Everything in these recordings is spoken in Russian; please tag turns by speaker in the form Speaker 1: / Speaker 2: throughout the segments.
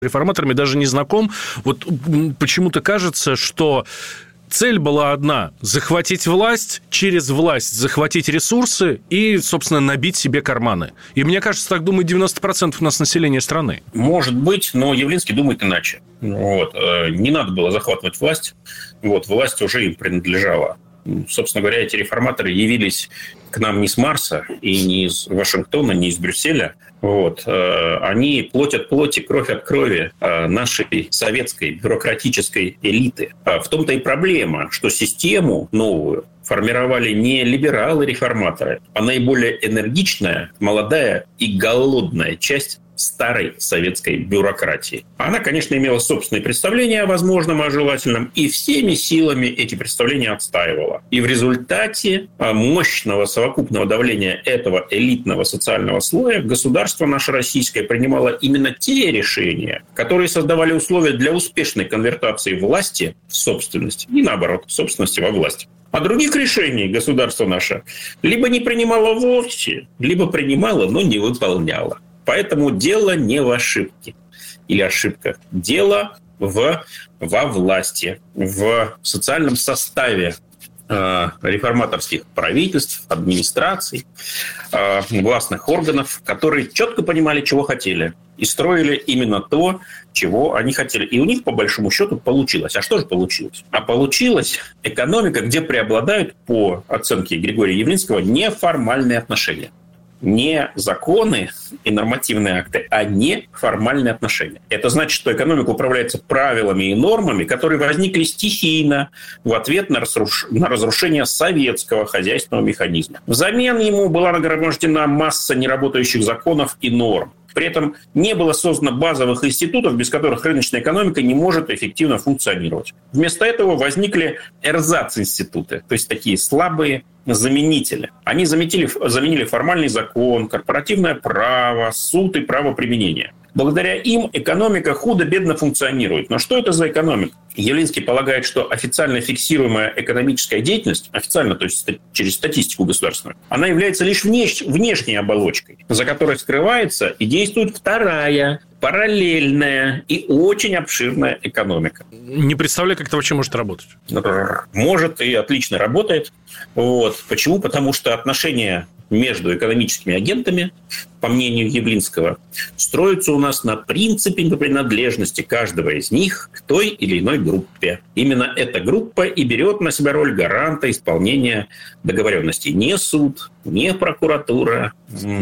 Speaker 1: реформаторами даже не знаком. Вот почему-то кажется, что цель была одна – захватить власть, через власть захватить ресурсы и, собственно, набить себе карманы. И мне кажется, так думает 90% у нас населения страны.
Speaker 2: Может быть, но Явлинский думает иначе. Не надо было захватывать власть. Власть уже им принадлежала. Собственно говоря, эти реформаторы явились к нам не с Марса и не из Вашингтона, не из Брюсселя. Они плоть от плоти, кровь от крови нашей советской бюрократической элиты. В том-то и проблема, что систему новую формировали не либералы-реформаторы, а наиболее энергичная, молодая и голодная часть старой советской бюрократии. Она, конечно, имела собственные представления о возможном, о желательном, и всеми силами эти представления отстаивала. И в результате мощного совокупного давления этого элитного социального слоя государство наше российское принимало именно те решения, которые создавали условия для успешной конвертации власти в собственность и, наоборот, собственности во власть. А других решений государство наше либо не принимало вовсе, либо принимало, но не выполняло. Поэтому дело не в ошибке или ошибках. Дело во власти, в социальном составе реформаторских правительств, администраций, властных органов, которые четко понимали, чего хотели, и строили именно то, чего они хотели. И у них, по большому счету, получилось. А что же получилось? А получилась экономика, где преобладают, по оценке Григория Явлинского, неформальные отношения. Не законы и нормативные акты, а неформальные отношения. Это значит, что экономика управляется правилами и нормами, которые возникли стихийно в ответ на разрушение советского хозяйственного механизма. Взамен ему была нагромождена масса неработающих законов и норм. При этом не было создано базовых институтов, без которых рыночная экономика не может эффективно функционировать. Вместо этого возникли эрзац-институты, то есть такие слабые заменители. Они заменили формальный закон, корпоративное право, суд и правоприменение. Благодаря им экономика худо-бедно функционирует. Но что это за экономика? Явлинский полагает, что официально фиксируемая экономическая деятельность, официально, то есть через статистику государственную, она является лишь внешней оболочкой, за которой скрывается и действует вторая, параллельная и очень обширная экономика.
Speaker 1: Не представляю, как это вообще может работать.
Speaker 2: Может и отлично работает. Почему? Потому что отношения между экономическими агентами, по мнению Явлинского, строятся у нас на принципе принадлежности каждого из них к той или иной группе. Именно эта группа и берет на себя роль гаранта исполнения договоренностей. Не суд, не прокуратура,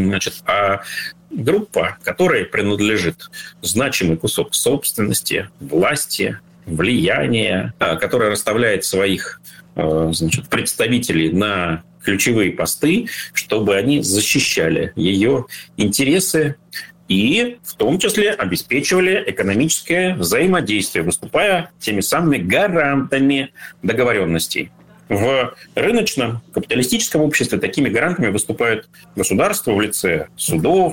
Speaker 2: а группа, которой принадлежит значимый кусок собственности, власти, влияния, которая расставляет своих представителей на ключевые посты, чтобы они защищали ее интересы и в том числе обеспечивали экономическое взаимодействие, выступая теми самыми гарантами договоренностей. В рыночном капиталистическом обществе такими гарантами выступают государства в лице судов,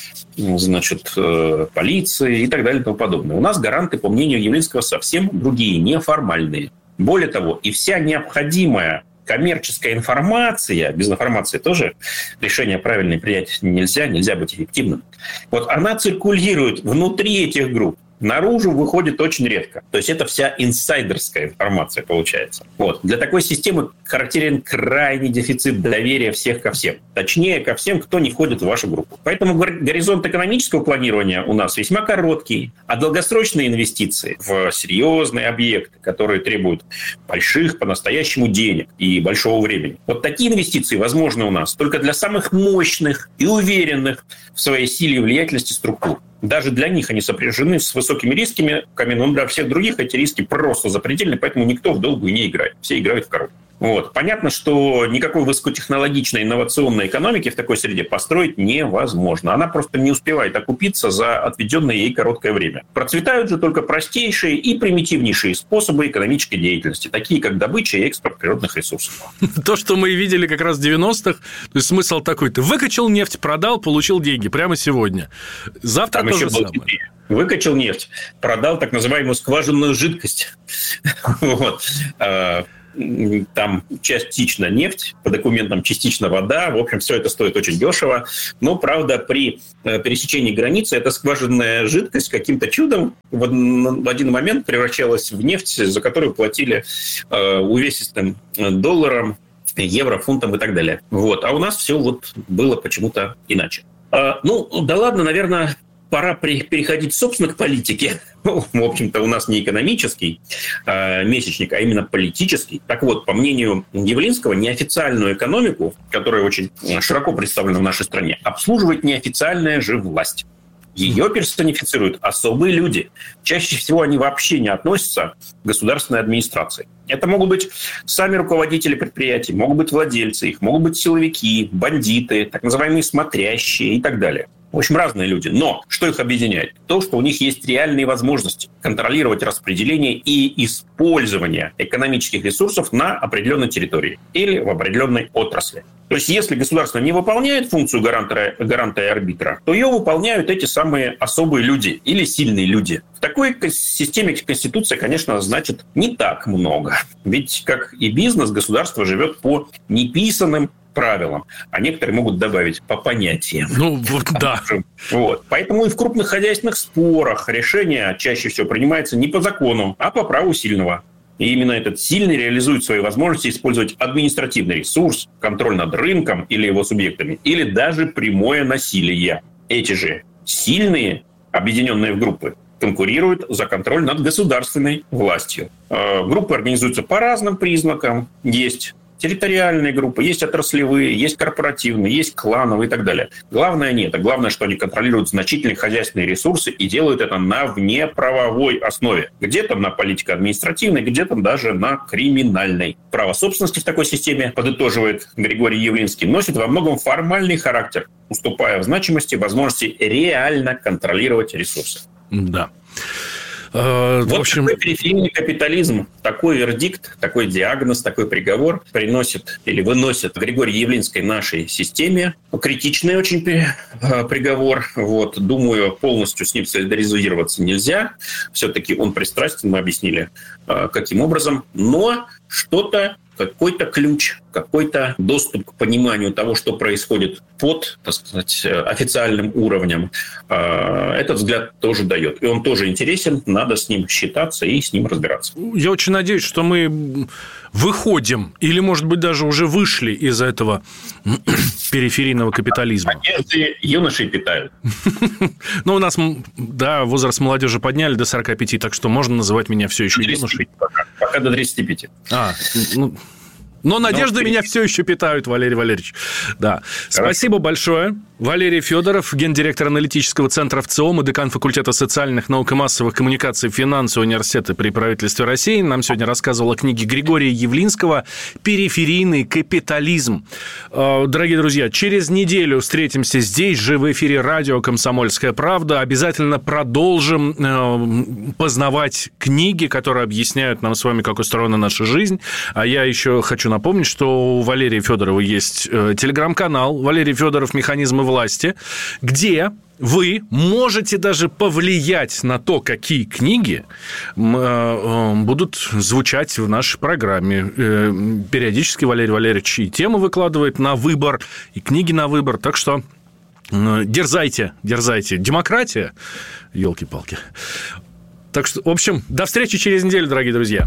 Speaker 2: полиции и так далее и тому подобное. У нас гаранты, по мнению Явлинского, совсем другие, неформальные. Более того, и вся необходимая коммерческая информация, без информации тоже решение правильное принять нельзя быть эффективным. Она циркулирует внутри этих групп. Наружу выходит очень редко. То есть это вся инсайдерская информация получается. Для такой системы характерен крайний дефицит доверия всех ко всем. Точнее, ко всем, кто не входит в вашу группу. Поэтому горизонт экономического планирования у нас весьма короткий, а долгосрочные инвестиции в серьезные объекты, которые требуют больших по-настоящему денег и большого времени. Такие инвестиции возможны у нас только для самых мощных и уверенных в своей силе и влиятельности структур. Даже для них они сопряжены с высокими рисками, но для всех других эти риски просто запредельны, поэтому никто в долгую не играет. Все играют в короткую. Понятно, что никакой высокотехнологичной инновационной экономики в такой среде построить невозможно. Она просто не успевает окупиться за отведенное ей короткое время. Процветают же только простейшие и примитивнейшие способы экономической деятельности, такие как добыча и экспорт природных ресурсов.
Speaker 1: То, что мы видели как раз в 90-х, то есть смысл такой: ты выкачал нефть, продал, получил деньги прямо сегодня. Завтра то же самое.
Speaker 2: Выкачал нефть, продал так называемую скважинную жидкость. там частично нефть, по документам частично вода. В общем, все это стоит очень дешево. Но, правда, при пересечении границы эта скважинная жидкость каким-то чудом в один момент превращалась в нефть, за которую платили увесистым долларом, евро, фунтом и так далее. Вот. А у нас все вот было почему-то иначе. Ну, да ладно, наверное, пора переходить, собственно, к политике. Ну, в общем-то, у нас не экономический месячник, а именно политический. Так вот, по мнению Явлинского, неофициальную экономику, которая очень широко представлена в нашей стране, обслуживает неофициальная же власть. Ее персонифицируют особые люди. Чаще всего они вообще не относятся к государственной администрации. Это могут быть сами руководители предприятий, могут быть владельцы их, могут быть силовики, бандиты, так называемые смотрящие и так далее. В общем, разные люди. Но что их объединяет? То, что у них есть реальные возможности контролировать распределение и использование экономических ресурсов на определенной территории или в определенной отрасли. То есть, если государство не выполняет функцию гаранта и арбитра, то ее выполняют эти самые особые люди или сильные люди. В такой системе Конституция, конечно, значит не так много. Ведь, как и бизнес, государство живет по неписанным правилам, а некоторые могут добавить по понятиям.
Speaker 1: Ну, вот да.
Speaker 2: Вот. Поэтому и в крупных хозяйственных спорах решение чаще всего принимается не по закону, а по праву сильного. И именно этот сильный реализует свои возможности использовать административный ресурс, контроль над рынком или его субъектами, или даже прямое насилие. Эти же сильные, объединенные в группы, конкурируют за контроль над государственной властью. Группы организуются по разным признакам. Есть территориальные группы, есть отраслевые, есть корпоративные, есть клановые и так далее. Главное не это. Главное, что они контролируют значительные хозяйственные ресурсы и делают это на внеправовой основе. Где-то на политико-административной, где-то даже на криминальной. Право собственности в такой системе, подытоживает Григорий Явлинский, носит во многом формальный характер, уступая в значимости возможности реально контролировать ресурсы.
Speaker 1: Да.
Speaker 2: Вот в общем, такой периферийный капитализм, такой вердикт, такой диагноз, такой приговор приносит или выносит Григорий Явлинский нашей системе. Критичный очень приговор. Вот. Думаю, полностью с ним солидаризироваться нельзя. Все-таки он пристрастен, мы объяснили, каким образом. Но что-то, какой-то ключ, какой-то доступ к пониманию того, что происходит под, так сказать, официальным уровнем, этот взгляд тоже дает. И он тоже интересен, надо с ним считаться и с ним разбираться.
Speaker 1: Я очень надеюсь, что мы выходим, или, может быть, даже уже вышли из этого периферийного капитализма.
Speaker 2: Надежды юношей питают.
Speaker 1: Ну, у нас, да, возраст молодежи подняли до 45, так что можно называть меня все еще юношей.
Speaker 2: Пока до 35.
Speaker 1: Но надежды меня все еще питают, Валерий Валерьевич. Да. Спасибо большое. Валерий Федоров, гендиректор аналитического центра ВЦИОМ и декан факультета социальных наук и массовых коммуникаций финансового университета при правительстве России, нам сегодня рассказывал о книге Григория Явлинского «Периферийный капитализм». Дорогие друзья, через неделю встретимся здесь же в эфире радио «Комсомольская правда». Обязательно продолжим познавать книги, которые объясняют нам с вами, как устроена наша жизнь. А я еще хочу напомнить, что у Валерия Федорова есть телеграм-канал «Валерий Федоров. Механизмы власти», где вы можете даже повлиять на то, какие книги будут звучать в нашей программе. Периодически Валерий Валерьевич и темы выкладывает на выбор, и книги на выбор. Так что дерзайте, дерзайте. Демократия, елки-палки. Так что, в общем, до встречи через неделю, дорогие друзья.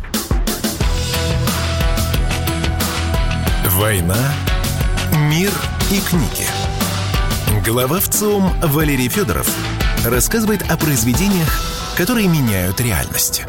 Speaker 3: «Война, мир и книги». Глава ВЦИОМ Валерий Федоров рассказывает о произведениях, которые меняют реальность.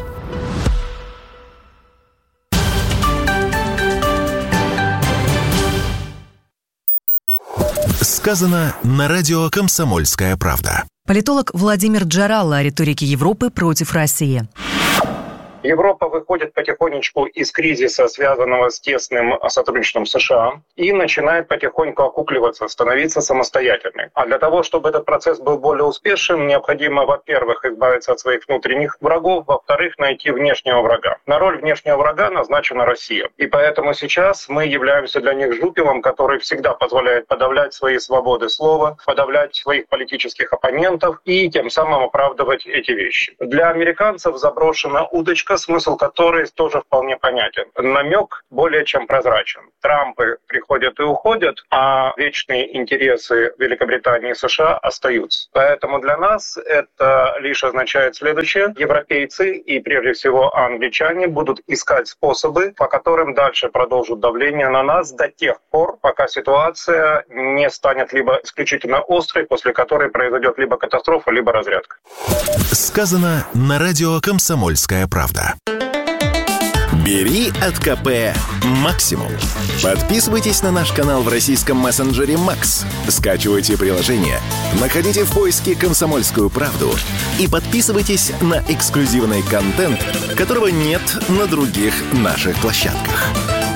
Speaker 3: Сказано на радио «Комсомольская правда».
Speaker 4: Политолог Владимир Джаралла о риторике Европы против России.
Speaker 5: Европа выходит потихонечку из кризиса, связанного с тесным сотрудничеством США, и начинает потихоньку окукливаться, становиться самостоятельной. А для того, чтобы этот процесс был более успешным, необходимо, во-первых, избавиться от своих внутренних врагов, во-вторых, найти внешнего врага. На роль внешнего врага назначена Россия. И поэтому сейчас мы являемся для них жупелом, который всегда позволяет подавлять свои свободы слова, подавлять своих политических оппонентов и тем самым оправдывать эти вещи. Для американцев заброшена удочка, цитата, смысл которой тоже вполне понятен. Намек более чем прозрачен. Трампы приходят и уходят, а вечные интересы Великобритании и США остаются. Поэтому для нас это лишь означает следующее. Европейцы и прежде всего англичане будут искать способы, по которым дальше продолжат давление на нас до тех пор, пока ситуация не станет либо исключительно острой, после которой произойдет либо катастрофа, либо разрядка.
Speaker 3: Сказано на радио «Комсомольская правда». Бери от КП максимум. Подписывайтесь на наш канал в российском мессенджере Макс. Скачивайте приложение, находите в поиске «Комсомольскую правду» и подписывайтесь на эксклюзивный контент, которого нет на других наших площадках.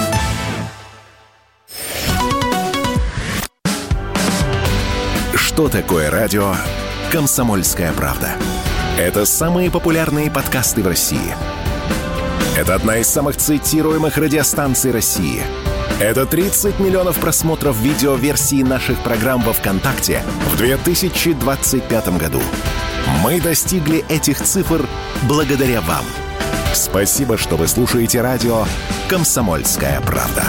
Speaker 3: Что такое радио «Комсомольская правда»? Это самые популярные подкасты в России. Это одна из самых цитируемых радиостанций России. Это 30 миллионов просмотров видеоверсии наших программ во ВКонтакте в 2025 году. Мы достигли этих цифр благодаря вам. Спасибо, что вы слушаете радио «Комсомольская правда».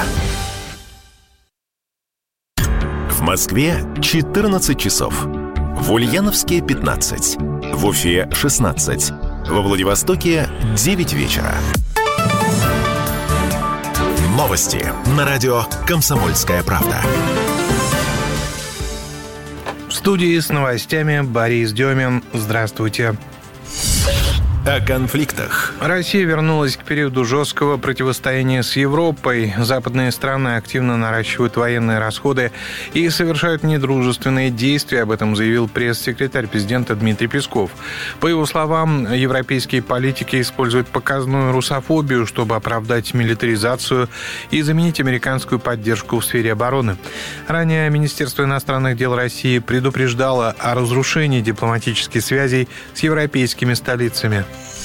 Speaker 3: В Москве 14 часов. В Ульяновске 15. В Уфе 16. Во Владивостоке 9 вечера. Новости на радио «Комсомольская правда».
Speaker 6: В студии с новостями Борис Демин. Здравствуйте.
Speaker 3: О конфликтах.
Speaker 6: Россия вернулась к периоду жесткого противостояния с Европой. Западные страны активно наращивают военные расходы и совершают недружественные действия. Об этом заявил пресс-секретарь президента Дмитрий Песков. По его словам, европейские политики используют показную русофобию, чтобы оправдать милитаризацию и заменить американскую поддержку в сфере обороны. Ранее Министерство иностранных дел России предупреждало о разрушении дипломатических связей с европейскими столицами.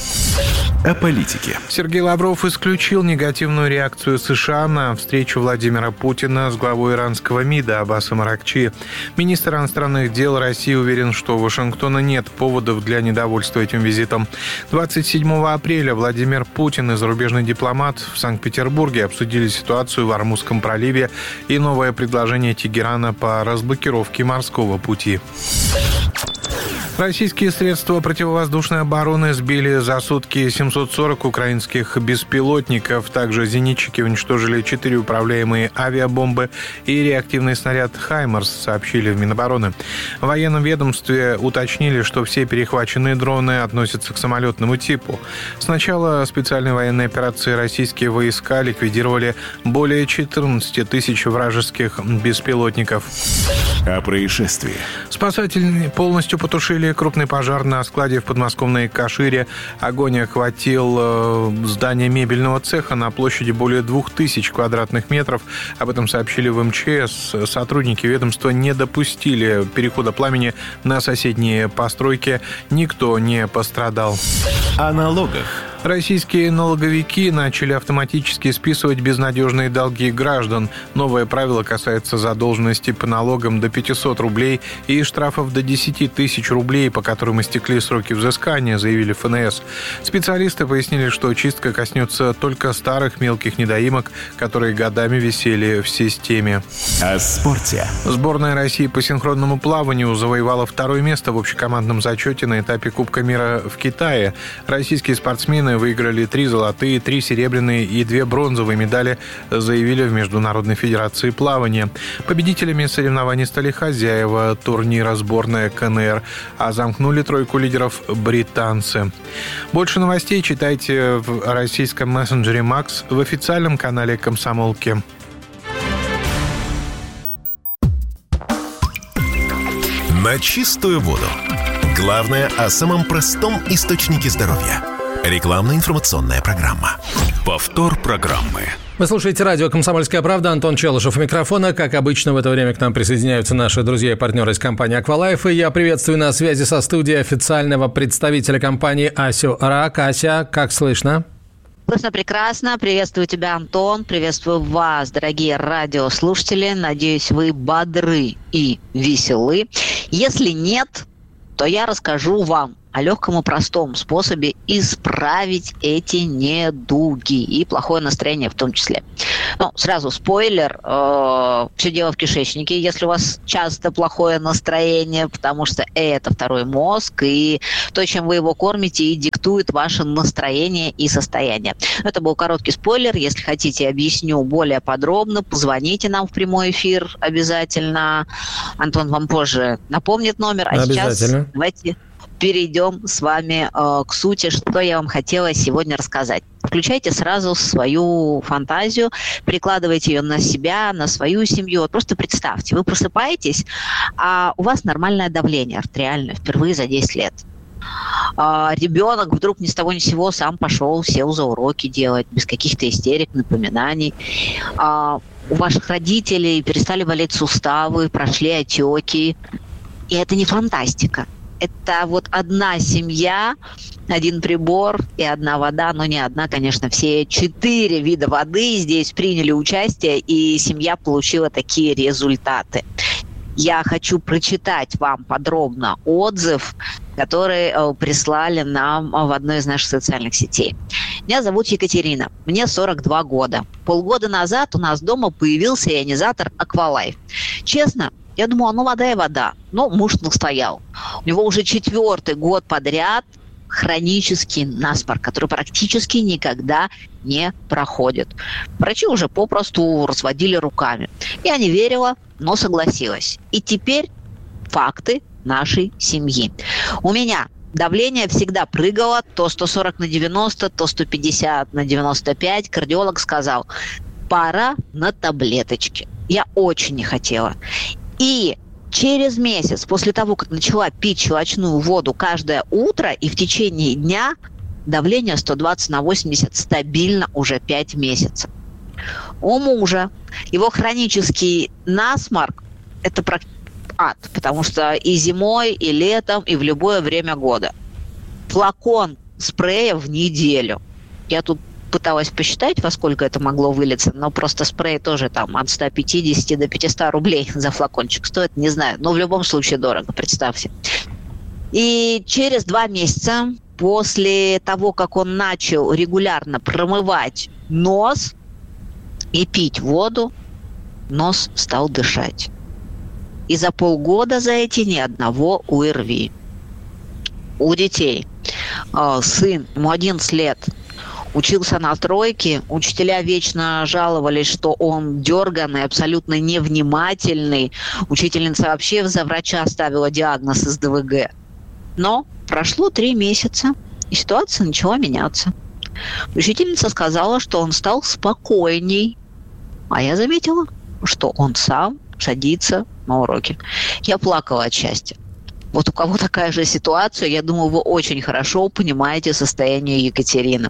Speaker 3: О политике.
Speaker 6: Сергей Лавров исключил негативную реакцию США на встречу Владимира Путина с главой иранского МИДа Аббасом Аракчи. Министр иностранных дел России уверен, что у Вашингтона нет поводов для недовольства этим визитом. 27 апреля Владимир Путин и зарубежный дипломат в Санкт-Петербурге обсудили ситуацию в Ормузском проливе и новое предложение Тегерана по разблокировке морского пути. Российские средства противовоздушной обороны сбили за сутки 740 украинских беспилотников. Также зенитчики уничтожили 4 управляемые авиабомбы и реактивный снаряд «Хаймарс», сообщили в Минобороны. В военном ведомстве уточнили, что все перехваченные дроны относятся к самолетному типу. С начала специальной военной операции российские войска ликвидировали более 14 тысяч вражеских беспилотников.
Speaker 3: О происшествии.
Speaker 6: Спасатели полностью потушили крупный пожар на складе в подмосковной Кашире. Огонь охватил здание мебельного цеха на площади более 2000 квадратных метров. Об этом сообщили в МЧС. Сотрудники ведомства не допустили перехода пламени на соседние постройки. Никто не пострадал.
Speaker 3: О налогах.
Speaker 6: Российские налоговики начали автоматически списывать безнадежные долги граждан. Новое правило касается задолженности по налогам до 500 рублей и штрафов до 10 тысяч рублей, по которым истекли сроки взыскания, заявили ФНС. Специалисты пояснили, что чистка коснется только старых мелких недоимок, которые годами висели в системе.
Speaker 3: О спорте.
Speaker 6: Сборная России по синхронному плаванию завоевала 2-е место в общекомандном зачете на этапе Кубка мира в Китае. Российские спортсмены выиграли 3 золотые, 3 серебряные и 2 бронзовые медали, заявили в Международной федерации плавания. Победителями соревнований стали хозяева турнира сборная КНР, а замкнули тройку лидеров британцы. Больше новостей читайте в российском мессенджере Макс, в официальном канале «Комсомолки».
Speaker 3: На чистую воду. Главное о самом простом источнике здоровья. Рекламно-информационная программа. Повтор программы.
Speaker 7: Вы слушаете радио «Комсомольская правда». Антон Челышев у микрофона. Как обычно, в это время к нам присоединяются наши друзья и партнеры из компании «Аквалайф». И я приветствую на связи со студией официального представителя компании Асю Рак. Ася, как слышно?
Speaker 8: Слышно прекрасно. Приветствую тебя, Антон. Приветствую вас, дорогие радиослушатели. Надеюсь, вы бодры и веселы. Если нет, то я расскажу вам, о легком и простом способе исправить эти недуги и плохое настроение в том числе. Ну, сразу спойлер, все дело в кишечнике, если у вас часто плохое настроение, потому что это второй мозг, и то, чем вы его кормите, и диктует ваше настроение и состояние. Это был короткий спойлер. Если хотите, объясню более подробно, позвоните нам в прямой эфир обязательно. Антон вам позже напомнит номер, а сейчас давайте перейдем с вами к сути, что я вам хотела сегодня рассказать. Включайте сразу свою фантазию, прикладывайте ее на себя, на свою семью. Вот просто представьте, вы просыпаетесь, а у вас нормальное давление артериальное впервые за 10 лет. Ребенок вдруг ни с того ни с сего сам пошел, сел за уроки делать, без каких-то истерик, напоминаний. У ваших родителей перестали болеть суставы, прошли отеки. И это не фантастика. Это вот одна семья, один прибор и одна вода, но не одна, конечно, все 4 вида воды здесь приняли участие, и семья получила такие результаты. Я хочу прочитать вам подробно отзыв, который прислали нам в одной из наших социальных сетей. Меня зовут Екатерина, мне 42 года. Полгода назад у нас дома появился ионизатор Aqualife. Честно, я думала, ну вода и вода. Но муж настоял. У него уже 4-й год подряд хронический насморк, который практически никогда не проходит. Врачи уже попросту разводили руками. Я не верила, но согласилась. И теперь факты нашей семьи. У меня давление всегда прыгало то 140 на 90, то 150 на 95. Кардиолог сказал, пора на таблеточки. Я очень не хотела. И через месяц после того, как начала пить щелочную воду каждое утро и в течение дня, давление 120 на 80 стабильно уже 5 месяцев. У мужа его хронический насморк – это ад, потому что и зимой, и летом, и в любое время года. Флакон спрея в неделю. Я тут пыталась посчитать, во сколько это могло вылиться, но просто спрей тоже там от 150 до 500 рублей за флакончик стоит, не знаю, но в любом случае дорого, представьте. И через 2 месяца после того, как он начал регулярно промывать нос и пить воду, нос стал дышать. И за полгода за эти ни одного ОРВИ. У детей сын, ему 11 лет, учился на 3, учителя вечно жаловались, что он дерганный, абсолютно невнимательный. Учительница вообще за врача ставила диагноз СДВГ. Но прошло 3 месяца, и ситуация начала меняться. Учительница сказала, что он стал спокойней, а я заметила, что он сам садится на уроки. Я плакала от счастья. Вот у кого такая же ситуация, я думаю, вы очень хорошо понимаете состояние Екатерины.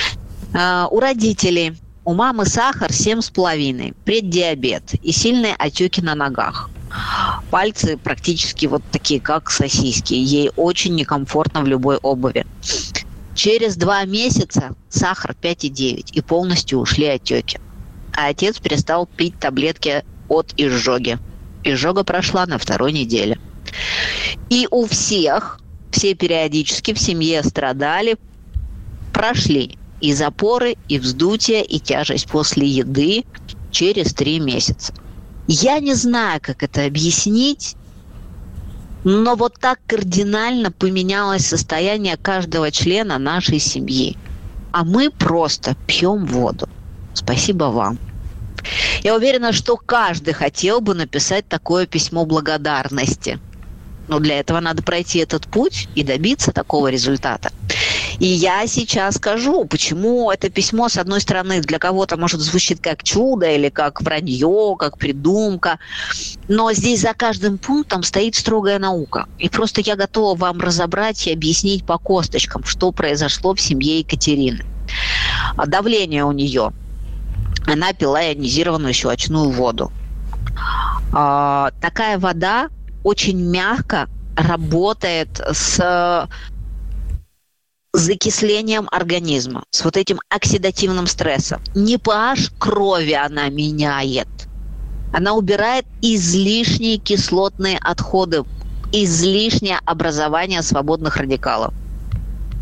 Speaker 8: У родителей, у мамы сахар 7,5, преддиабет и сильные отеки на ногах. Пальцы практически вот такие, как сосиски. Ей очень некомфортно в любой обуви. Через 2 месяца сахар 5,9 и полностью ушли отеки. А отец перестал пить таблетки от изжоги. Изжога прошла на 2-й неделе. И у всех, все периодически в семье страдали, прошли и запоры, и вздутие, и тяжесть после еды через 3 месяца. Я не знаю, как это объяснить, но вот так кардинально поменялось состояние каждого члена нашей семьи. А мы просто пьем воду. Спасибо вам. Я уверена, что каждый хотел бы написать такое письмо благодарности. Но для этого надо пройти этот путь и добиться такого результата. И я сейчас скажу, почему это письмо, с одной стороны, для кого-то может звучит как чудо или как вранье, как придумка. Но здесь за каждым пунктом стоит строгая наука. И просто я готова вам разобрать и объяснить по косточкам, что произошло в семье Екатерины. Давление у нее. Она пила ионизированную щелочную воду. Такая вода очень мягко работает с закислением организма, с вот этим оксидативным стрессом. Не pH крови она меняет. Она убирает излишние кислотные отходы, излишнее образование свободных радикалов.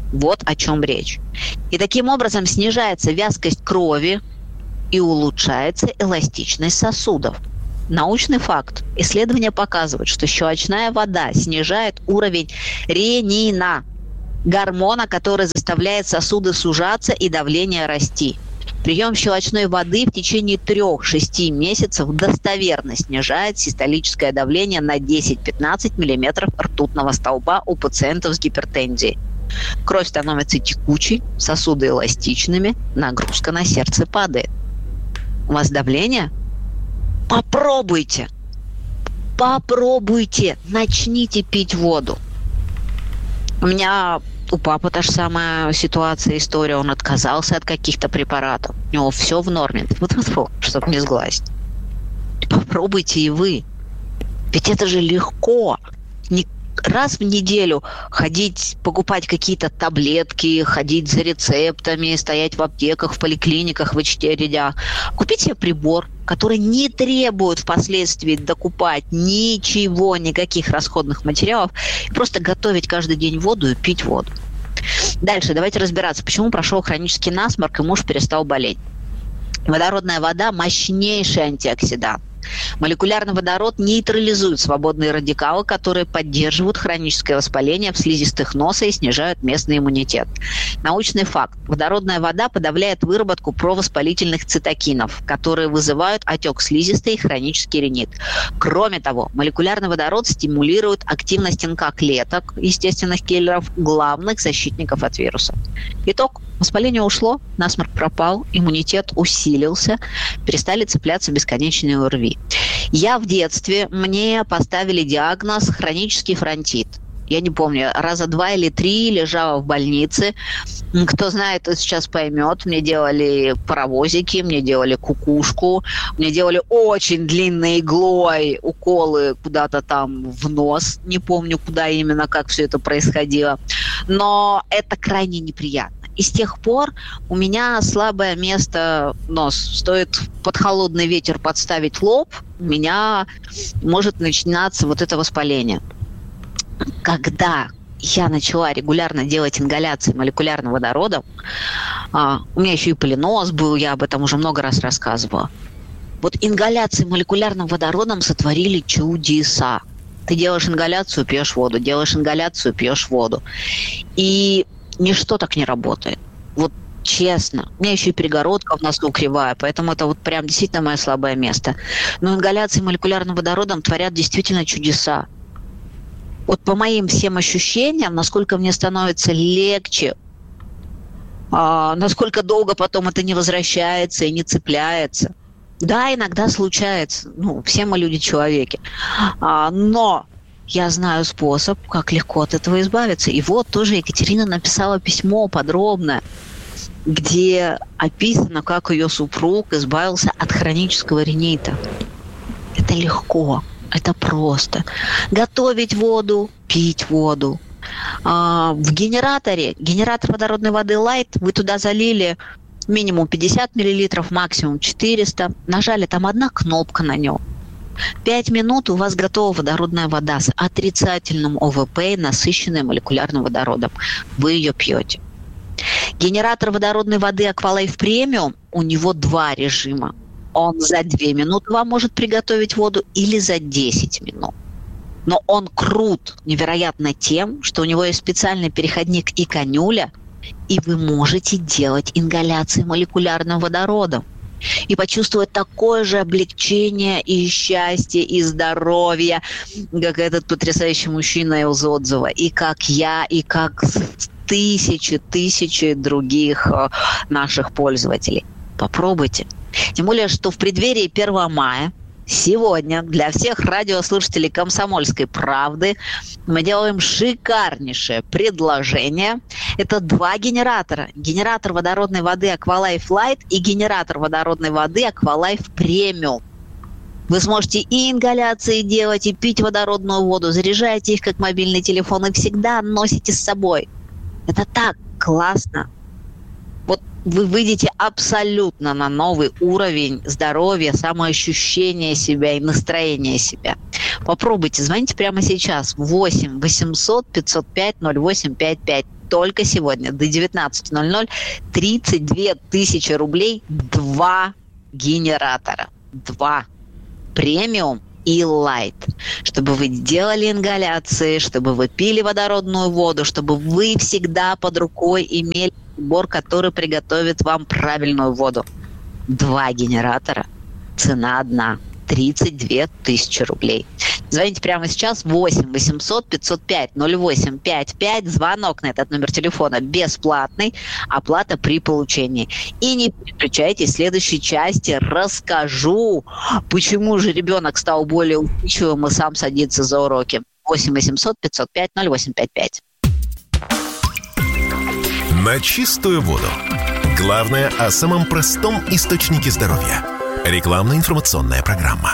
Speaker 8: Вот о чем речь. И таким образом снижается вязкость крови и улучшается эластичность сосудов. Научный факт. Исследования показывают, что щелочная вода снижает уровень ренина, гормона, который заставляет сосуды сужаться и давление расти. Прием щелочной воды в течение 3-6 месяцев достоверно снижает систолическое давление на 10-15 мм ртутного столба у пациентов с гипертензией. Кровь становится текучей, сосуды эластичными, нагрузка на сердце падает. У вас давление? Попробуйте, начните пить воду. У папы та же самая ситуация, история. Он отказался от каких-то препаратов. У него все в норме. Чтобы не сглазить. Попробуйте и вы. Ведь это же легко. Не раз в неделю ходить, покупать какие-то таблетки, ходить за рецептами, стоять в аптеках, в поликлиниках, в очередях. Купить себе прибор, который не требует впоследствии докупать ничего, никаких расходных материалов, и просто готовить каждый день воду и пить воду. Дальше давайте разбираться, почему прошел хронический насморк и муж перестал болеть. Водородная вода – мощнейший антиоксидант. Молекулярный водород нейтрализует свободные радикалы, которые поддерживают хроническое воспаление в слизистых носа и снижают местный иммунитет. Научный факт. Водородная вода подавляет выработку провоспалительных цитокинов, которые вызывают отек слизистой и хронический ринит. Кроме того, молекулярный водород стимулирует активность НК-клеток, естественных киллеров, главных защитников от вирусов. Итог. Воспаление ушло, насморк пропал, иммунитет усилился, перестали цепляться бесконечные ОРВИ. Я в детстве, мне поставили диагноз хронический фронтит. Я не помню, раза 2 или 3 лежала в больнице. Кто знает, тот сейчас поймет. Мне делали паровозики, мне делали кукушку, мне делали очень длинной иглой уколы куда-то там в нос. Не помню, куда именно, как все это происходило. Но это крайне неприятно. И с тех пор у меня слабое место нос. Стоит под холодный ветер подставить лоб, у меня может начинаться вот это воспаление. Когда я начала регулярно делать ингаляции молекулярным водородом, у меня еще и полинос был, я об этом уже много раз рассказывала. Вот ингаляции молекулярным водородом сотворили чудеса. Ты делаешь ингаляцию, пьешь воду, делаешь ингаляцию, пьешь воду. И ничто так не работает. Вот честно. У меня еще и перегородка в носу кривая, поэтому это вот прям действительно мое слабое место. Но ингаляции молекулярным водородом творят действительно чудеса. Вот по моим всем ощущениям, насколько мне становится легче, насколько долго потом это не возвращается и не цепляется. Да, иногда случается. Все мы люди-человеки. Но я знаю способ, как легко от этого избавиться. И вот тоже Екатерина написала письмо подробное, где описано, как ее супруг избавился от хронического ринита. Это легко, это просто. Готовить воду, пить воду. В генератор водородной воды Light, вы туда залили минимум 50 мл, максимум 400. Нажали, там одна кнопка на нем. 5 минут у вас готова водородная вода с отрицательным ОВП, насыщенной молекулярным водородом. Вы ее пьете. Генератор водородной воды Aqualife Premium, у него 2 режима. Он за 2 минуты вам может приготовить воду или за 10 минут. Но он крут невероятно тем, что у него есть специальный переходник и канюля, и вы можете делать ингаляции молекулярным водородом. И почувствовать такое же облегчение и счастье, и здоровье, как этот потрясающий мужчина из отзыва, и как я, и как тысячи других наших пользователей. Попробуйте. Тем более, что в преддверии 1 мая сегодня для всех радиослушателей «Комсомольской правды» мы делаем шикарнейшее предложение. Это 2 генератора. Генератор водородной воды Aqualife Light и генератор водородной воды Aqualife Premium. Вы сможете и ингаляции делать, и пить водородную воду, заряжаете их как мобильный телефон и всегда носите с собой. Это так классно. Вот вы выйдете абсолютно на новый уровень здоровья, самоощущения себя и настроения себя. Попробуйте, звоните прямо сейчас. 8 800 505 0855. Только сегодня до 19:00 32 тысячи рублей 2 генератора. 2. Премиум и лайт. Чтобы вы делали ингаляции, чтобы вы пили водородную воду, чтобы вы всегда под рукой имели прибор, который приготовит вам правильную воду. 2 генератора. Цена одна. 32 тысячи рублей. Звоните прямо сейчас 8 800 505 0855. Звонок на этот номер телефона бесплатный. Оплата при получении. И не переключайтесь. В следующей части расскажу, почему же ребенок стал более усидчивым и сам садится за уроки. 8 800 505 0855.
Speaker 3: На чистую воду. Главное о самом простом источнике здоровья. Рекламно-информационная программа.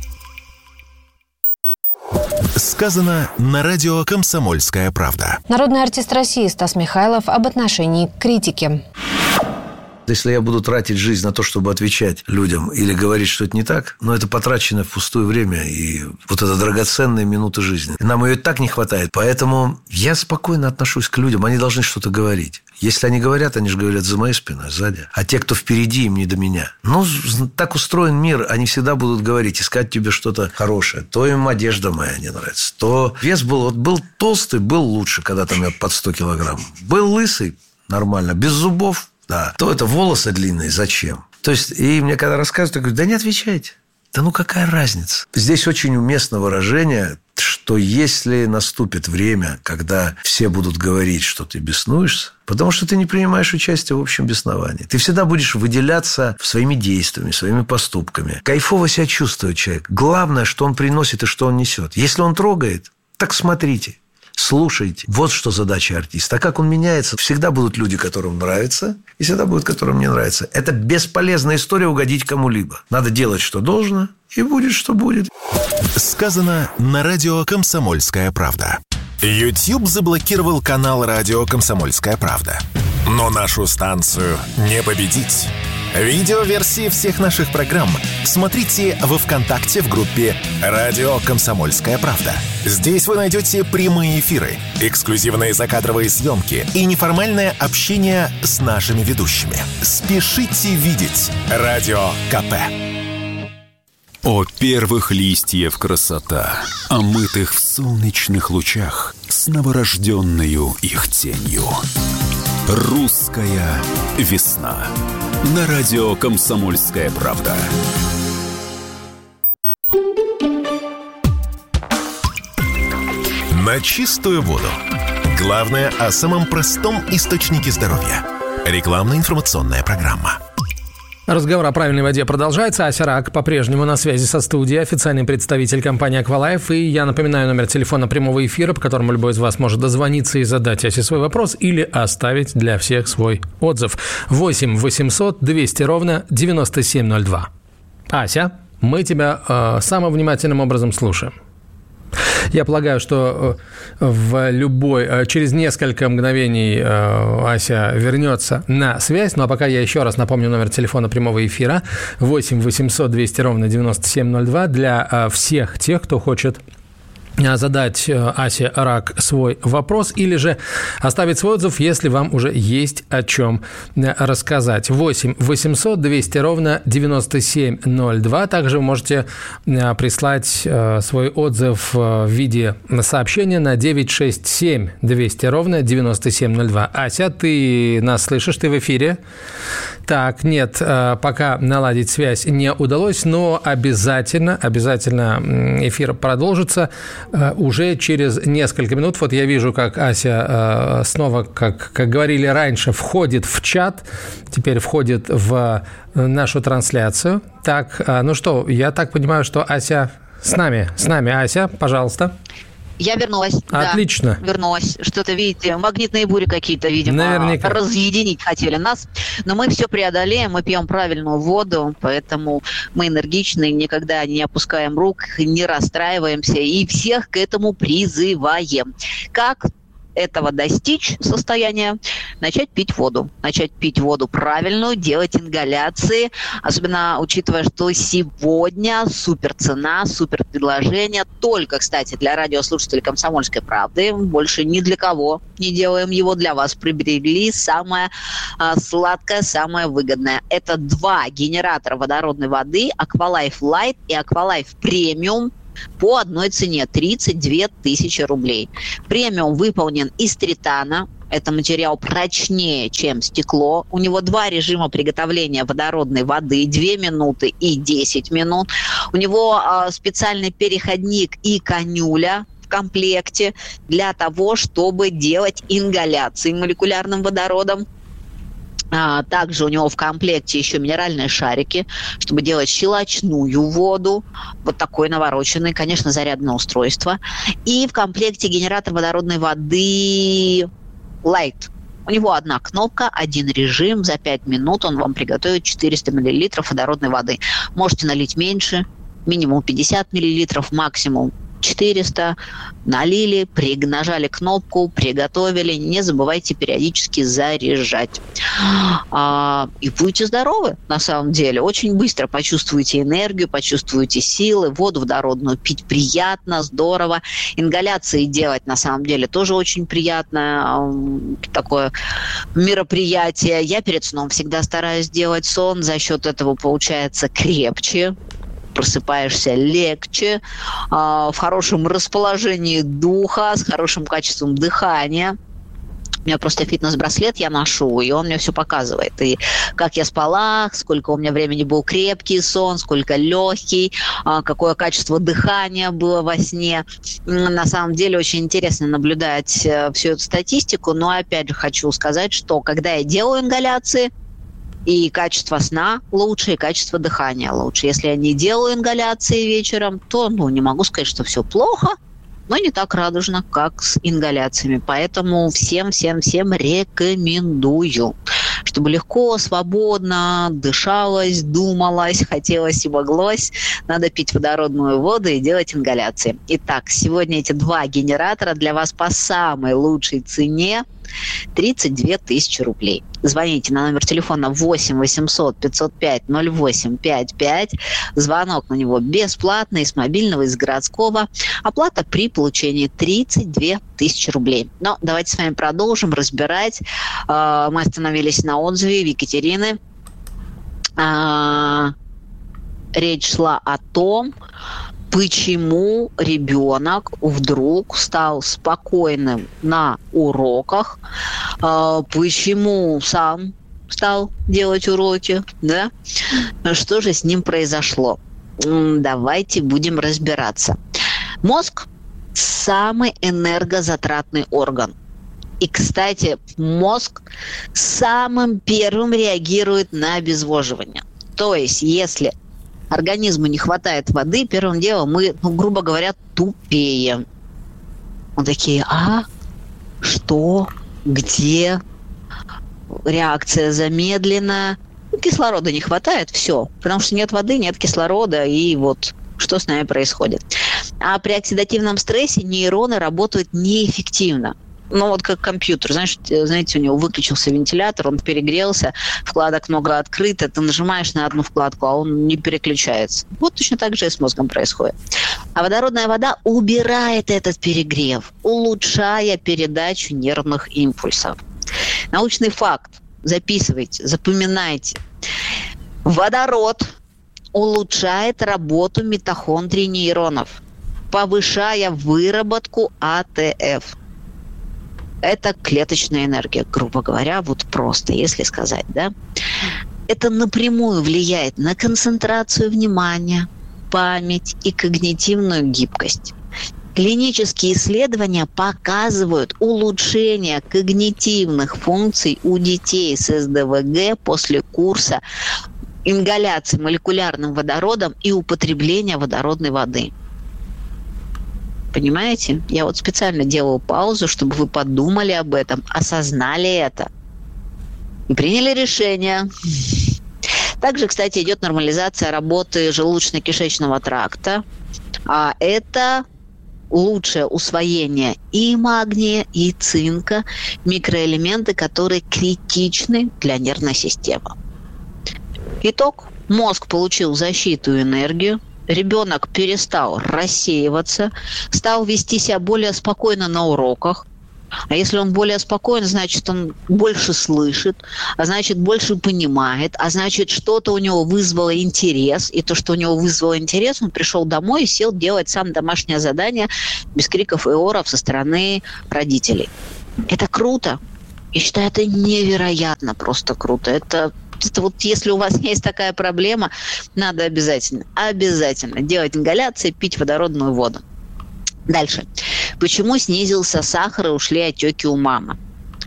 Speaker 3: Сказано на радио «Комсомольская правда».
Speaker 9: Народный артист России Стас Михайлов об отношении к критике.
Speaker 10: Если я буду тратить жизнь на то, чтобы отвечать людям или говорить, что это не так, но это потраченное впустую время и вот это драгоценные минуты жизни. Нам ее и так не хватает. Поэтому я спокойно отношусь к людям. Они должны что-то говорить. Если они говорят, они же говорят за моей спиной, сзади. А те, кто впереди, им не до меня. Ну, так устроен мир. Они всегда будут говорить, искать тебе что-то хорошее. То им одежда моя не нравится. То вес был толстый, был лучше, когда там я под 100 килограмм. Был лысый, нормально. Без зубов. Да, то это волосы длинные, зачем? То есть, и мне когда рассказывают, я говорю, да не отвечайте. Да ну какая разница? Здесь очень уместно выражение, что если наступит время, когда все будут говорить, что ты беснуешься, потому что ты не принимаешь участие в общем бесновании. Ты всегда будешь выделяться своими действиями, своими поступками. Кайфово себя чувствует человек. Главное, что он приносит и что он несет. Если он трогает, так смотрите. Слушайте. Вот что задача артиста. А как он меняется? Всегда будут люди, которым нравится, и всегда будут, которым не нравится. Это бесполезная история угодить кому-либо. Надо делать, что должно, и будет, что будет.
Speaker 3: Сказано на радио «Комсомольская правда». YouTube заблокировал канал радио «Комсомольская правда». Но нашу станцию не победить. Видеоверсии всех наших программ смотрите во ВКонтакте в группе «Радио Комсомольская правда». Здесь вы найдете прямые эфиры, эксклюзивные закадровые съемки и неформальное общение с нашими ведущими. Спешите видеть Радио КП.
Speaker 11: О первых листьев красота, омытых в солнечных лучах с новорожденною их тенью. Русская весна. На радио «Комсомольская правда».
Speaker 3: На чистую воду. Главное о самом простом источнике здоровья. Рекламно-информационная программа.
Speaker 7: Разговор о правильной воде продолжается. Ася Рак по-прежнему на связи со студией, официальный представитель компании «Аквалайф». И я напоминаю номер телефона прямого эфира, по которому любой из вас может дозвониться и задать Асе свой вопрос или оставить для всех свой отзыв. 8 800 200 ровно 9702. Ася, мы тебя самым внимательным образом слушаем. Я полагаю, что через несколько мгновений Ася вернется на связь. Ну, а пока я еще раз напомню номер телефона прямого эфира. 8 800 200 ровно 9702 для всех тех, кто хочет задать Асе Рак свой вопрос или же оставить свой отзыв, если вам уже есть о чем рассказать. 8 800 200 ровно 9702. Также вы можете прислать свой отзыв в виде сообщения на 967 200 ровно 9702. Ася, ты нас слышишь? Ты в эфире? Так, нет, пока наладить связь не удалось, но обязательно эфир продолжится уже через несколько минут. Вот я вижу, как Ася снова, как говорили раньше, входит в чат, теперь входит в нашу трансляцию. Так, ну что, я так понимаю, что Ася с нами. Ася, пожалуйста.
Speaker 8: Я вернулась.
Speaker 7: Отлично.
Speaker 8: Да, вернулась. Что-то, видите, магнитные бури какие-то, видимо, наверняка разъединить хотели нас. Но мы все преодолеем, мы пьем правильную воду, поэтому мы энергичны, никогда не опускаем рук, не расстраиваемся и всех к этому призываем. Как этого достичь состояния, начать пить воду. Начать пить воду правильную, делать ингаляции, особенно учитывая, что сегодня супер цена, супер предложение. Только, кстати, для радиослушателей «Комсомольской правды». Больше ни для кого не делаем его. Для вас приобрели самое сладкое, самое выгодное. Это 2 генератора водородной воды Aqualife Light и Aqualife Premium по одной цене – 32 тысячи рублей. Премиум выполнен из тритана. Это материал прочнее, чем стекло. У него 2 режима приготовления водородной воды – 2 минуты и 10 минут. У него специальный переходник и канюля в комплекте для того, чтобы делать ингаляции молекулярным водородом. Также у него в комплекте еще минеральные шарики, чтобы делать щелочную воду. Вот такой навороченный, конечно, зарядное устройство. И в комплекте генератор водородной воды Light. У него 1 кнопка, 1 режим. За 5 минут он вам приготовит 400 мл водородной воды. Можете налить меньше, минимум 50 мл, максимум 400, налили, нажали кнопку, приготовили. Не забывайте периодически заряжать. И будете здоровы, на самом деле. Очень быстро почувствуете энергию, почувствуете силы. Воду водородную пить приятно, здорово. Ингаляции делать, на самом деле, тоже очень приятно. Такое мероприятие. Я перед сном всегда стараюсь делать сон. За счет этого получается крепче. Просыпаешься легче, в хорошем расположении духа, с хорошим качеством дыхания. У меня просто фитнес-браслет я ношу, и он мне все показывает. И как я спала, сколько у меня времени был крепкий сон, сколько легкий, какое качество дыхания было во сне. На самом деле очень интересно наблюдать всю эту статистику, но опять же хочу сказать, что когда я делаю ингаляции, и качество сна лучше, и качество дыхания лучше. Если я не делаю ингаляции вечером, то не могу сказать, что все плохо, но не так радужно, как с ингаляциями. Поэтому всем рекомендую, чтобы легко, свободно дышалось, думалось, хотелось и моглось. Надо пить водородную воду и делать ингаляции. Итак, сегодня эти 2 генератора для вас по самой лучшей цене – 32 тысячи рублей. Звоните на номер телефона 8 800 505 08 55. Звонок на него бесплатный, с мобильного, из городского. Оплата при получении 32 тысячи рублей. Но давайте с вами продолжим разбирать. Мы остановились на отзыве Екатерины. Речь шла о том, почему ребенок вдруг стал спокойным на уроках, почему сам стал делать уроки, да? Что же с ним произошло? Давайте будем разбираться. Мозг – самый энергозатратный орган. И, кстати, мозг самым первым реагирует на обезвоживание. То есть, если организму не хватает воды, первым делом мы, грубо говоря, тупеем. Мы такие, что, где, реакция замедлена, кислорода не хватает, все, потому что нет воды, нет кислорода, и вот что с нами происходит. А при оксидативном стрессе нейроны работают неэффективно. Вот как компьютер, знаете, у него выключился вентилятор, он перегрелся, вкладок много открыто, ты нажимаешь на одну вкладку, а он не переключается. Вот точно так же и с мозгом происходит. А водородная вода убирает этот перегрев, улучшая передачу нервных импульсов. Научный факт. Записывайте, запоминайте. Водород улучшает работу митохондрий нейронов, повышая выработку АТФ. Это клеточная энергия, грубо говоря, вот просто, если сказать, да. Это напрямую влияет на концентрацию внимания, память и когнитивную гибкость. Клинические исследования показывают улучшение когнитивных функций у детей с СДВГ после курса ингаляции молекулярным водородом и употребления водородной воды. Понимаете? Я вот специально делаю паузу, чтобы вы подумали об этом, осознали это и приняли решение. Также, кстати, идет нормализация работы желудочно-кишечного тракта. А это лучшее усвоение и магния, и цинка, микроэлементы, которые критичны для нервной системы. Итог. Мозг получил защиту и энергию, ребенок перестал рассеиваться, стал вести себя более спокойно на уроках. А если он более спокоен, значит, он больше слышит, а значит, больше понимает, а значит, что-то у него вызвало интерес. И то, что у него вызвало интерес, он пришел домой и сел делать сам домашнее задание без криков и оров со стороны родителей. Это круто. Я считаю, это невероятно просто круто. Это вот если у вас есть такая проблема, надо обязательно делать ингаляции, пить водородную воду. Дальше. Почему снизился сахар и ушли отеки у мамы?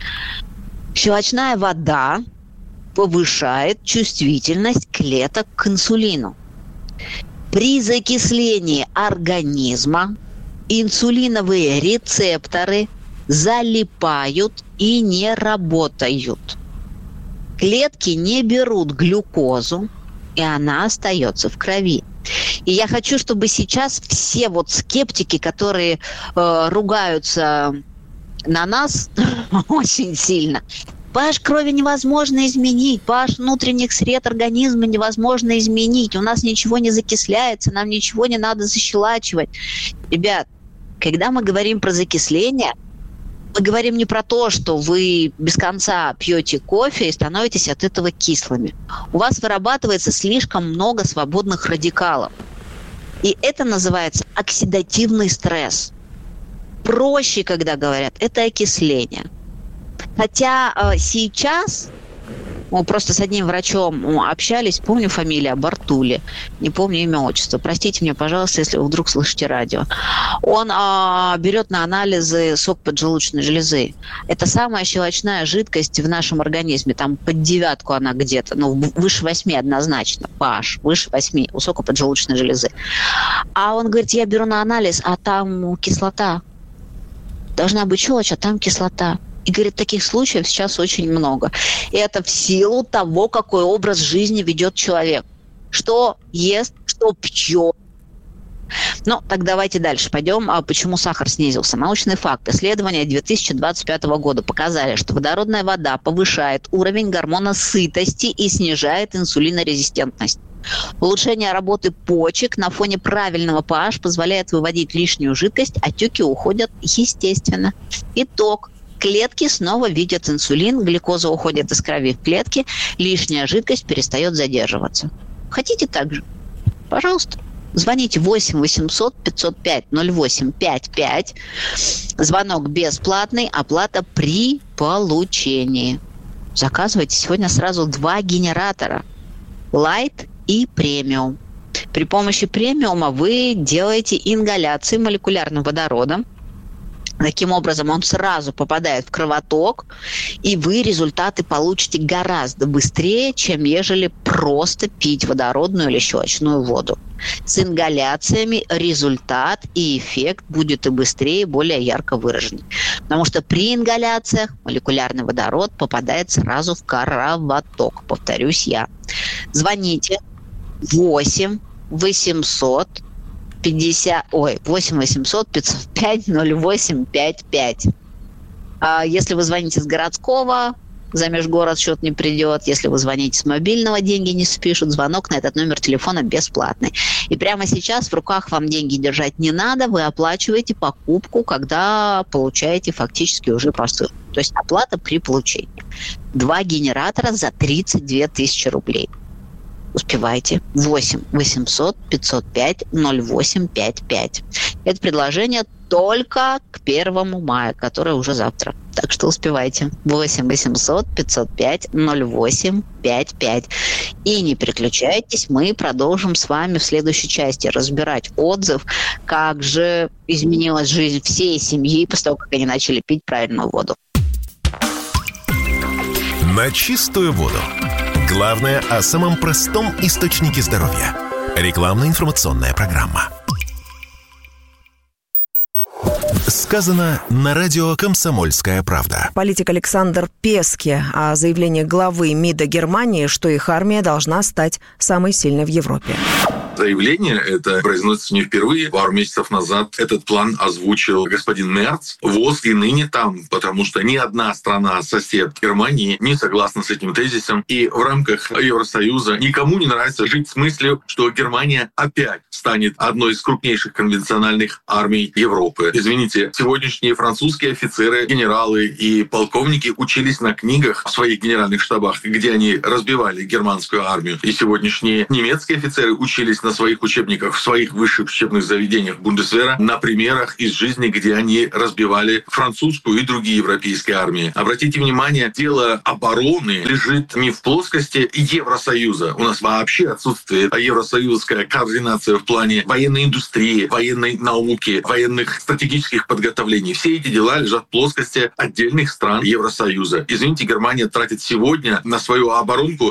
Speaker 8: Щелочная вода повышает чувствительность клеток к инсулину. При закислении организма инсулиновые рецепторы залипают и не работают. Клетки не берут глюкозу, и она остается в крови. И я хочу, чтобы сейчас все вот скептики, которые ругаются на нас очень сильно, pH крови невозможно изменить, pH внутренних сред организма невозможно изменить, у нас ничего не закисляется, нам ничего не надо защелачивать. Ребят, когда мы говорим про закисление, мы говорим не про то, что вы без конца пьете кофе и становитесь от этого кислыми. У вас вырабатывается слишком много свободных радикалов. И это называется оксидативный стресс. Проще, когда говорят, это окисление. Хотя сейчас мы просто с одним врачом общались, помню фамилия Бартули, не помню имя, отчество. Простите меня, пожалуйста, если вы вдруг слышите радио. Он берет на анализы сок поджелудочной железы. Это самая щелочная жидкость в нашем организме. Там под 9 она где-то, выше 8 однозначно. pH выше 8 у сока поджелудочной железы. А он говорит, я беру на анализ, а там кислота. Должна быть щелочь, а там кислота. И, говорит, таких случаев сейчас очень много. И это в силу того, какой образ жизни ведет человек. Что ест, что пьет. Ну, так давайте дальше пойдем. Почему сахар снизился? Научный факт. Исследования 2025 года показали, что водородная вода повышает уровень гормона сытости и снижает инсулинорезистентность. Улучшение работы почек на фоне правильного pH позволяет выводить лишнюю жидкость, отеки уходят естественно. Итог. Клетки снова видят инсулин, глюкоза уходит из крови в клетки, лишняя жидкость перестает задерживаться. Хотите так же? Пожалуйста. Звоните 8 800 505 08 55. Звонок бесплатный, оплата при получении. Заказывайте сегодня сразу 2 генератора. Light и премиум. При помощи премиума вы делаете ингаляции молекулярным водородом. Таким образом, он сразу попадает в кровоток, и вы результаты получите гораздо быстрее, чем ежели просто пить водородную или щелочную воду. С ингаляциями результат и эффект будет и быстрее, и более ярко выражен. Потому что при ингаляциях молекулярный водород попадает сразу в кровоток. Повторюсь я. Звоните 8 800 505 08 55. Если вы звоните с городского, за межгород счет не придет. Если вы звоните с мобильного, деньги не спишут. Звонок на этот номер телефона бесплатный. И прямо сейчас в руках вам деньги держать не надо. Вы оплачиваете покупку, когда получаете фактически уже посылку. То есть оплата при получении. 2 генератора за 32 тысячи рублей. Успевайте. 8 800 505 08 55. Это предложение только к 1 мая, которое уже завтра. Так что успевайте. 8 800 505 08 55. И не переключайтесь, мы продолжим с вами в следующей части разбирать отзыв, как же изменилась жизнь всей семьи после того, как они начали пить правильную воду.
Speaker 3: На чистую воду. Главное о самом простом источнике здоровья. Рекламно-информационная программа. Сказано на радио «Комсомольская правда».
Speaker 12: Политик Александр Песке о заявлении главы МИДа Германии, что их армия должна стать самой сильной в Европе.
Speaker 13: Заявление это произносится не впервые. Пару месяцев назад этот план озвучил господин Мерц. ВОЗ и ныне там, потому что ни одна страна-сосед Германии не согласна с этим тезисом. И в рамках Евросоюза никому не нравится жить с мыслью, что Германия опять станет одной из крупнейших конвенциональных армий Европы. Извините, сегодняшние французские офицеры, генералы и полковники учились на книгах в своих генеральных штабах, где они разбивали германскую армию. И сегодняшние немецкие офицеры учились на своих учебниках в своих высших учебных заведениях Бундесвера на примерах из жизни, где они разбивали французскую и другие европейские армии. Обратите внимание, дело обороны лежит не в плоскости Евросоюза. У нас вообще отсутствует евросоюзская координация в плане военной индустрии, военной науки, военных стратегических подготовлений. Все эти дела лежат в плоскости отдельных стран Евросоюза. Извините, Германия тратит сегодня на свою оборонку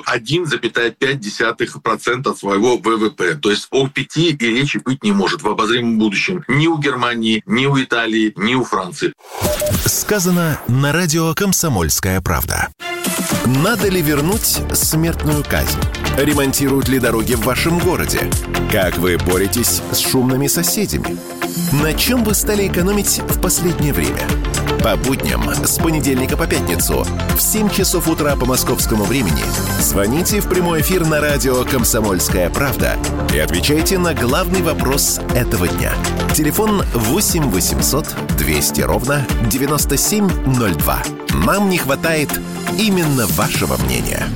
Speaker 13: 1,5% от своего ВВП. То есть о 5 и речи быть не может в обозримом будущем. Ни у Германии, ни у Италии, ни у Франции.
Speaker 3: Сказано на радио «Комсомольская правда». Надо ли вернуть смертную казнь? Ремонтируют ли дороги в вашем городе? Как вы боретесь с шумными соседями? На чем вы стали экономить в последнее время? По будням с понедельника по пятницу в 7 часов утра по московскому времени звоните в прямой эфир на радио «Комсомольская правда» и отвечайте на главный вопрос этого дня. Телефон 8 800 200 ровно 9702. Нам не хватает именно вашего мнения.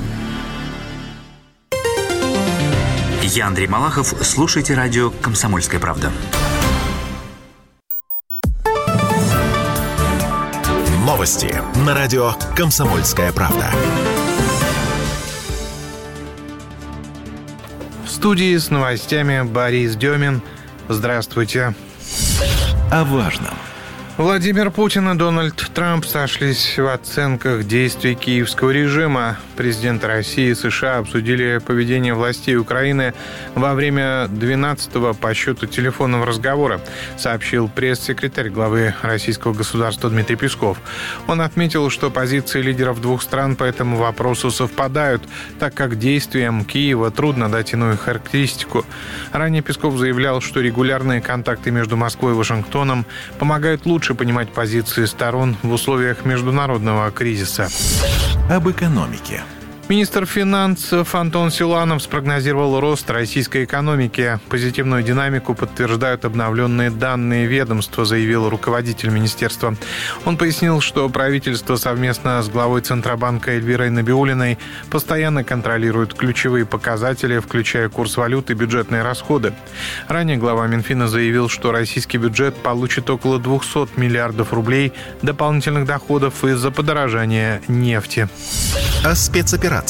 Speaker 14: Я Андрей Малахов. Слушайте радио «Комсомольская правда».
Speaker 3: Новости на радио «Комсомольская правда».
Speaker 6: В студии с новостями Борис Демин. Здравствуйте.
Speaker 3: О важном.
Speaker 6: Владимир Путин и Дональд Трамп сошлись в оценках действий киевского режима. Президенты России и США обсудили поведение властей Украины во время 12-го по счету телефонного разговора, сообщил пресс-секретарь главы российского государства Дмитрий Песков. Он отметил, что позиции лидеров двух стран по этому вопросу совпадают, так как действиям Киева трудно дать иную характеристику. Ранее Песков заявлял, что регулярные контакты между Москвой и Вашингтоном помогают лучше понимать позиции сторон в условиях международного кризиса.
Speaker 3: Об экономике.
Speaker 6: Министр финансов Антон Силуанов спрогнозировал рост российской экономики. Позитивную динамику подтверждают обновленные данные ведомства, заявил руководитель министерства. Он пояснил, что правительство совместно с главой Центробанка Эльвирой Набиуллиной постоянно контролирует ключевые показатели, включая курс валюты и бюджетные расходы. Ранее глава Минфина заявил, что российский бюджет получит около 200 миллиардов рублей дополнительных доходов из-за подорожания нефти.
Speaker 3: О спецоперации.